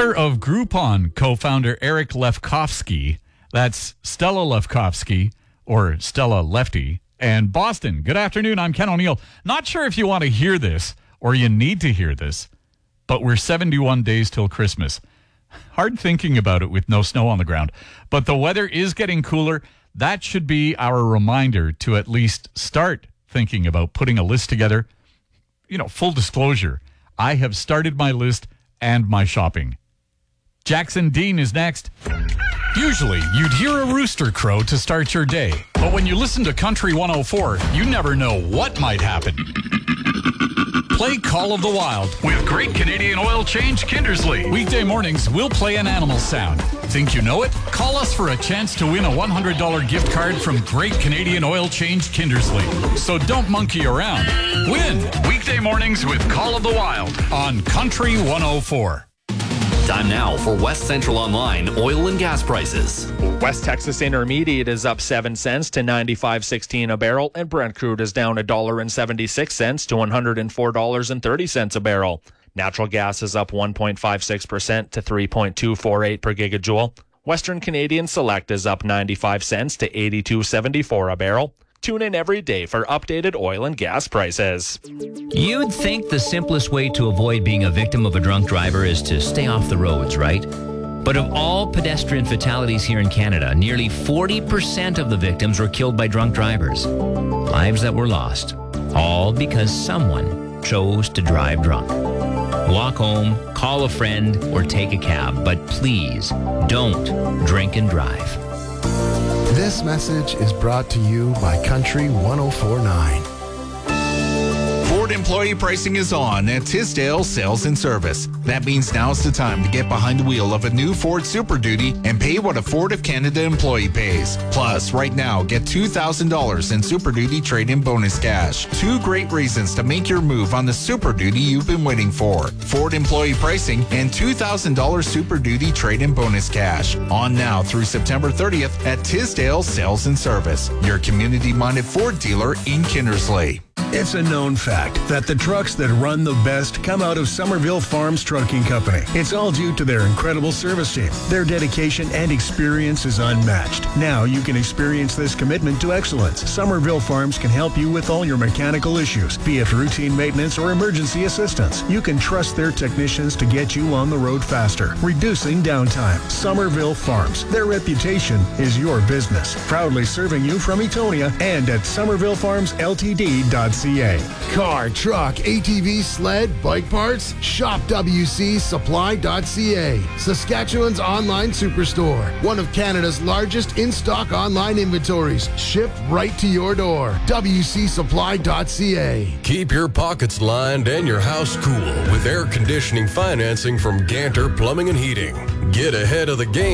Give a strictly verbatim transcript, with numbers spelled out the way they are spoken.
Daughter of Groupon co-founder Eric Lefkofsky, that's Stella Lefkofsky, or Stella Lefty, and Boston. Good afternoon, I'm Ken O'Neill. Not sure if you want to hear this, or you need to hear this, but we're seventy-one days till Christmas. Hard thinking about it with no snow on the ground, but the weather is getting cooler. That should be our reminder to at least start thinking about putting a list together. You know, full disclosure, I have started my list and my shopping. Jackson Dean is next. Usually, you'd hear a rooster crow to start your day. But when you listen to Country one oh four, you never know what might happen. Play Call of the Wild with Great Canadian Oil Change Kindersley. Weekday mornings, we'll play an animal sound. Think you know it? Call us for a chance to win a one hundred dollars gift card from Great Canadian Oil Change Kindersley. So don't monkey around. Win weekday mornings with Call of the Wild on Country one oh four. Time now for West Central Online oil and gas prices. West Texas Intermediate is up seven cents to ninety-five sixteen a barrel, and Brent crude is down one dollar and seventy-six cents to one hundred four dollars and thirty cents a barrel. Natural gas is up one point five six percent to three point two four eight per gigajoule. Western Canadian Select is up ninety-five cents to eighty-two seventy-four a barrel. Tune in every day for updated oil and gas prices. You'd think the simplest way to avoid being a victim of a drunk driver is to stay off the roads, right? But of all pedestrian fatalities here in Canada, nearly forty percent of the victims were killed by drunk drivers. Lives that were lost, all because someone chose to drive drunk. Walk home, call a friend, or take a cab, but please don't drink and drive. This message is brought to you by Country one oh four point nine. Ford employee pricing is on at Tisdale Sales and Service. That means now's the time to get behind the wheel of a new Ford Super Duty and pay what a Ford of Canada employee pays. Plus, right now, get two thousand dollars in Super Duty trade-in bonus cash. Two great reasons to make your move on the Super Duty you've been waiting for. Ford employee pricing and two thousand dollars Super Duty trade-in bonus cash. On now through September thirtieth at Tisdale Sales and Service, your community-minded Ford dealer in Kindersley. It's a known fact that the trucks that run the best come out of Somerville Farms Trucking Company. It's all due to their incredible service team. Their dedication and experience is unmatched. Now you can experience this commitment to excellence. Somerville Farms can help you with all your mechanical issues, be it routine maintenance or emergency assistance. You can trust their technicians to get you on the road faster, reducing downtime. Somerville Farms. Their reputation is your business. Proudly serving you from Etonia and at somerville farms l t d dot c a. Car, truck, A T V, sled, bike parts? Shop w c supply dot c a. Saskatchewan's online superstore. One of Canada's largest in-stock online inventories. Shipped right to your door. w c supply dot c a. Keep your pockets lined and your house cool with air conditioning financing from Ganter Plumbing and Heating. Get ahead of the game